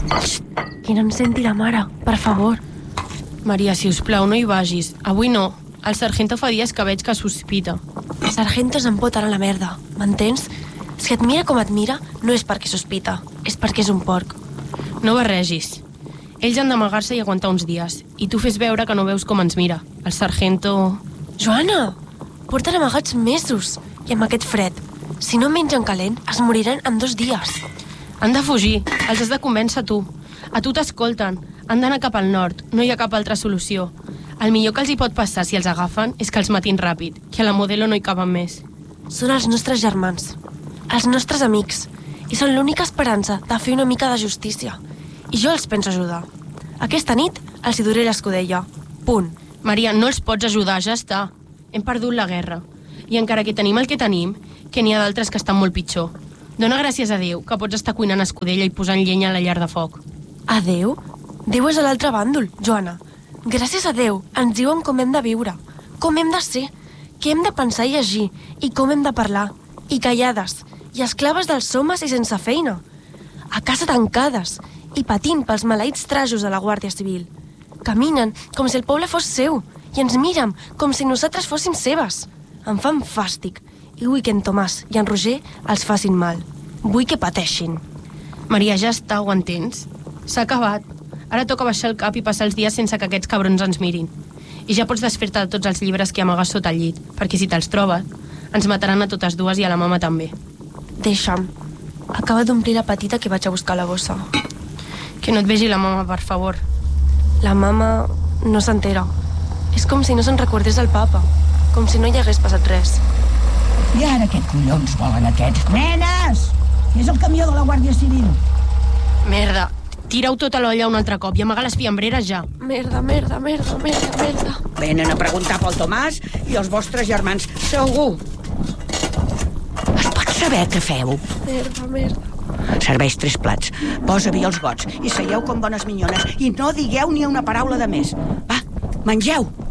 Que no em senti la mare, per favor. Maria, si us plau, no hi vagis. Avui no. El sargento fa dies que veig que sospita. El sargento se'n pot anar a la merda, m'entens? Si et mira com et mira, no és perquè sospita, és perquè és un porc. No barregis. Ells han d'amagar-se i aguantar uns dies. I tu fes veure que no veus com ens mira. El sargento... Joana, porten amagats mesos. I amb aquest fred, si no mengen calent, es moriran en 2 dies. Han de fugir. Els has de convèncer tu. A tu t'escolten. Han d'anar cap al nord. No hi ha cap altra solució. El millor que els hi pot passar si els agafen és que els matin ràpid, que a la Modelo no hi caben més. Són els nostres germans, els nostres amics, i són l'única esperança de fer una mica de justícia. I jo els penso ajudar. Aquesta nit els hi duré l'escudella. Punt. Maria, no els pots ajudar, ja està. Hem perdut la guerra. I encara que tenim el que tenim, que n'hi ha d'altres que estan molt pitjor. Dóna gràcies a Déu que pots estar cuinant escudella i posant llenya a la llar de foc. A Déu? Déu és a l'altre bàndol, Joana. Gràcies a Déu ens diuen com hem de viure, com hem de ser, què hem de pensar i agir, i com hem de parlar, i callades, i esclaves dels homes i sense feina. A casa tancades, i patint pels maleïts trajos de la Guàrdia Civil. Caminen com si el poble fos seu, i ens miren com si nosaltres fóssim seves. Em fan fàstic, i vull que en Tomàs i en Roger els facin mal. Vull que pateixin. Maria, ja està, ho entens? S'ha acabat. Ara toca baixar el cap i passar els dies sense que aquests cabrons ens mirin. I ja pots desfer-te de tots els llibres que amagues sota el llit, perquè si te'ls trobes, ens mataran a totes dues i a la mama també. Deixa'm. Acaba d'omplir la petita que vaig a buscar a la bossa. Que no et vegi la mama, per favor. La mama no s'entera. És com si no se'n recordés el papa. Com si no hi hagués passat res. I ara què collons volen aquests? Nenes! És el camió de la Guàrdia Civil. Merda. Tira-ho tot a l'olla un altre cop i amaga les fiambreres ja. Merda. Venen a preguntar pel Tomàs i els vostres germans, segur. Es pot saber què feu? Merda. Serveix 3 plats, posa vi als gots i seieu com bones minyones i no digueu ni una paraula de més. Va, mengeu!